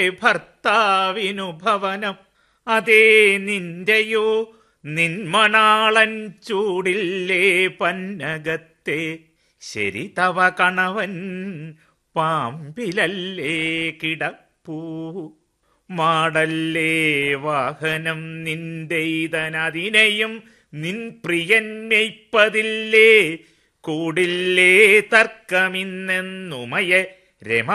ഭർത്താവിനു ഭവനം അതേ നിന്റെയോ നിന്മണാളൻ ചൂടില്ലേ പന്നകത്തെ ശരി തവ കണവൻ പാമ്പിലല്ലേ കിടപ്പൂ മാടല്ലേ വാഹനം നിന്റെയ്തനതിനെയും നിൻ പ്രിയൻ മെയ്പ്പതില്ലേ കൂടില്ലേ തർക്കമിന്നെന്നുമയെ രമ